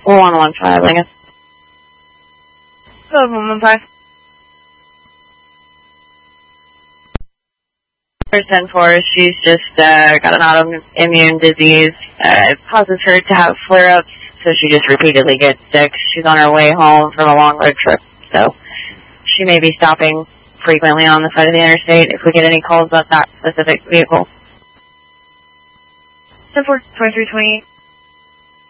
115, Lingus. 115. First 10-4, she's just got an autoimmune disease. It causes her to have flare-ups, so she just repeatedly gets sick. She's on her way home from a long road trip, so she may be stopping frequently on the side of the interstate if we get any calls about that specific vehicle. 10-4, 2328.